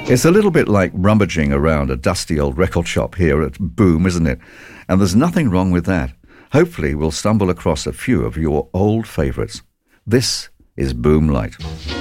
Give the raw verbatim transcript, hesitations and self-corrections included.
It's a little bit like rummaging around a dusty old record shop here at Boom, isn't it? And there's nothing wrong with that. Hopefully we'll stumble across a few of your old favourites. This is Boom Light.